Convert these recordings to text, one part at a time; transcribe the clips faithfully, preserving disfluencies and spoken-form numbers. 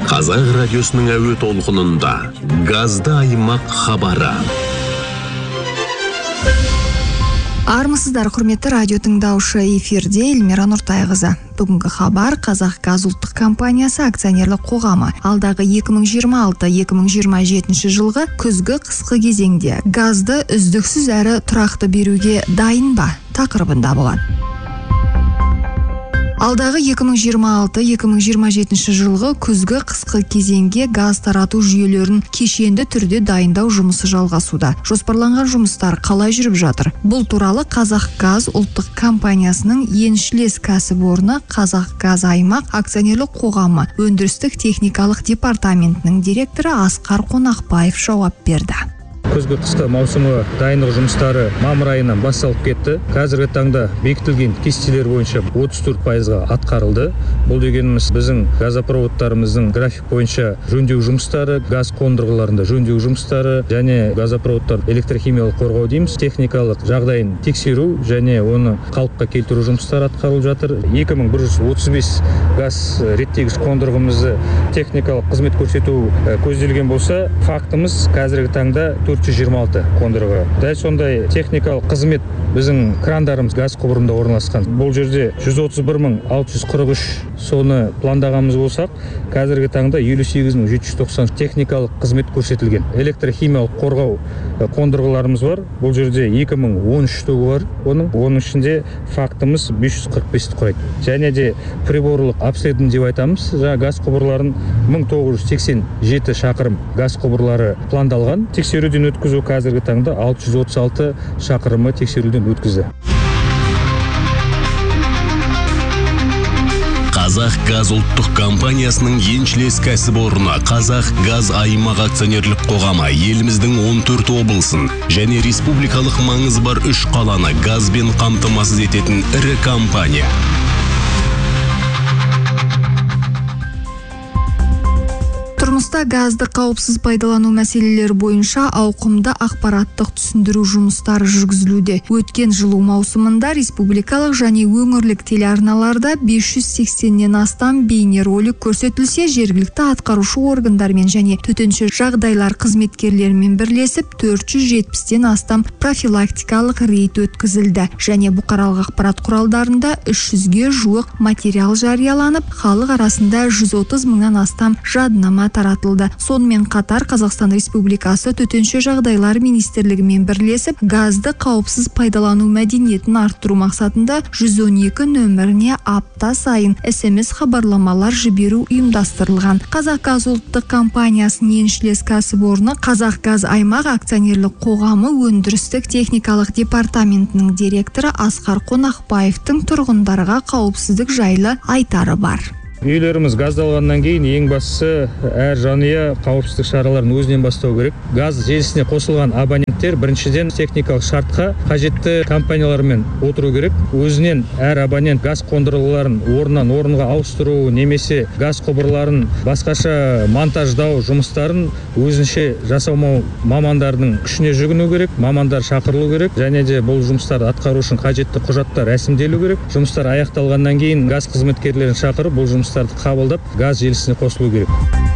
Қазақ радиосының әуе толқынында газды аймақ хабары. Армысыздар, құрметті радио тыңдаушы, эфирде Эльмира Нұртайқызы. Бүгінгі хабар Қазақгаз ұлттық компаниясы акционерлік қоғамы алдағы екі мың жиырма алты - екі мың жиырма жетінші жылғы күзгі қысқы кезеңде газды үздіксіз әрі тұрақты беруге дайын ба тақырыбында болады. Алдағы екі мың жиырма алты - екі мың жиырма жетінші жылғы күзгі қысқы кезеңге газ тарату жүйелерін кешенді түрде дайындау жұмысы жалғасуда. Жоспарланған жұмыстар қалай жүріп жатыр? Бұл туралы Қазақгаз ұлттық компаниясының еншілес кәсіпорны Қазақгаз аймақ акционерлік қоғамы өндірістік техникалық департаментінің директоры Асқар Қонақбаев жауап берді. Күзгі қысқы маусымы дайындық жұмыстары мамыр айынан басталып кетті. Қазіргі таңда бекітілген кестелер бойынша отыз төрт пайызға атқарылды. Бұл дегеніміз біздің газопроводтарымыздың график бойынша жөндеу жұмыстары, газ қондырғыларында жөндеу жұмыстары және газопроводтар электрохимиялық қорғау дейміз, техникалық жағдайын тексеру және оны қалыпқа келтіру жұмыстары атқарылып жатыр. екі мың бір жүз отыз бес газ реттегіш қондырғымызды техникалық қызмет көрсету көзделген болса, фактымыз қазіргі таңда төрт жүз жиырма алты қондырғы. Дәл сондай техникалық қызмет біздің крандарымыз газ құбырында орналасқан. Бұл жерде жүз отыз бір мың алты жүз қырық үш соны пландағанымыз болсақ, қазіргі таңда елу сегіз мың жеті жүз тоқсан техникалық қызмет көрсетілген. Электрохимиялық қорғау қондырғыларымыз бар. Бұл жерде екі мың он үш штугы бар. Оның оның ішінде фактымыз бес жүз қырық бесті құрайды. Және де приборлық обследование деп айтамыз. Жаңа газ құбырларын мың тоғыз жүз сексен жеті шақырым газ құбырлары пландалған. Тексеруден өткізу қазіргі таңда алты жүз отыз алты шақырымы тексеруден өткізді. Қазақгаз ұлттық компаниясының еншілес кәсіпорны Қазақгаз аймақ акционерлік қоғамы еліміздің он төрт облысын және республикалық маңызы бар үш қаланы газбен қамтамасыз ететін ірі компания. Тұрмыста газды қауіпсіз пайдалану мәселелері бойынша ауқымды ақпараттық түсіндіру жұмыстары жүргізілуде. Өткен жылу маусымында республикалық және өңірлік телеарналарда бес жүз сексеннен астам бейнеролик көрсетілсе, жергілікті атқарушы органдармен және төтенше жағдайлар қызметкерлерімен бірлесіп төрт жүз жетпістен астам профилактикалық рейд өткізілді. Және бұқаралық ақпарат құралдарында үш жүзге жуық материал жарияланып, халық арасында жүз отыз мыңнан астам жадынама таратылды. Сонымен қатар Қазақстан Республикасы төтенше жағдайлар министрлігімен бірлесіп, газды қауіпсіз пайдалану мәдениетін арттыру мақсатында жүз он екі нөміріне апта сайын эс эм эс хабарламалар жіберу ұйымдастырылған. Қазақгаз ұлттық компаниясының еншілес кәсіпорны Қазақгаз аймақ акционерлік қоғамы өндірістік техникалық департаментінің директоры Асқар Қонақбаевтың тұрғындарға қауіпсіздік жайлы айтары бар. Үйлеріміз газдалғаннан кейін ең бастысы әр жанұя қауіпсіздік шараларын өзінен бастау керек. Газ желісіне қосылған абоненттер біріншіден техникалық шартқа қажетті компаниялармен отыру керек. Өзінен әр абонент газ қондырғыларын орыннан орынға ауыстыру немесе газ құбырларын басқаша монтаждау жұмыстарын өзінше жасамау мамандардың күшіне жүгіну керек. Мамандар шақырылу керек және де бұл жұмыстарды атқару үшін қажетті құжаттар рәсімделу керек. Жұмыстар аяқталғаннан кейін газ қызметкерлерін шақырып бұл жұмыстарды қабылдап газ желісіне қосылу керек.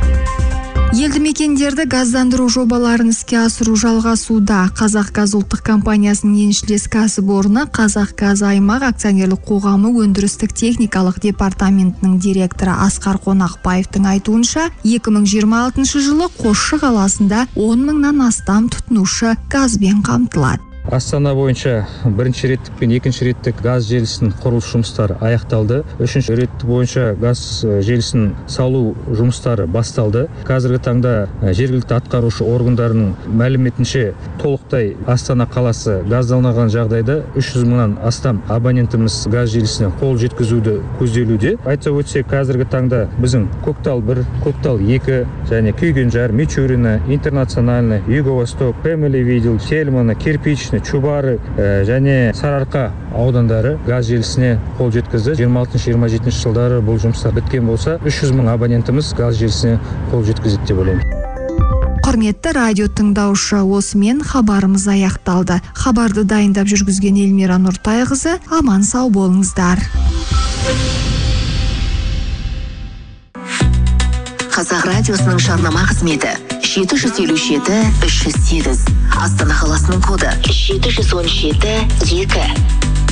Елді мекендерді газдандыру жобаларын іске асыру жалғасуда. Қазақгаз ұлттық компаниясының еншілес кәсіпорны Қазақгаз аймақ акционерлік қоғамы өндірістік техникалық департаментінің директоры Асқар Қонақбаевтың айтуынша, екі мың жиырма алтыншы жылы Қосшы қаласында он мыңнан астам тұтынушы газбен қамтылады. Астана бойынша бірінші реттік пен екінші реттік газ желісінің құрылыс жұмыстары аяқталды. Үшінші реттік бойынша газ желісін салу жұмыстары басталды. Қазіргі таңда жергілікті атқарушы органдарының мәліметінше толықтай Астана қаласы газдалмаған жағдайда үш жүз мыңнан астам абонентіміз газ желісіне қол жеткізуді көзделуде. Айтса өтсек, қазіргі таңда біздің Көктал бір, Көктал екі және Күйгенжар, Мичурина, Интернациональный, Юго-Восток, Фэмили Видел, Тельманы, Кирпич, Чубары және Сарыарқа аудандары газ желісіне қол жеткізді. жиырма алтыншы - жиырма жетінші жылдары бұл жұмыстар біткен болса, үш жүз мың абонентіміз газ желісіне қол жеткізеді деп ойлаймын. Құрметті радио тыңдаушы, осымен хабарымыз аяқталды. Хабарды дайындап жүргізген Эльмира Нұртайқызы, аман сау болыңыздар. Қазақ радиосының жарнама қызметі жеті жүз елу жеті үш жүз сегіз. Астана қаласының коды жеті жүз он жеті екі.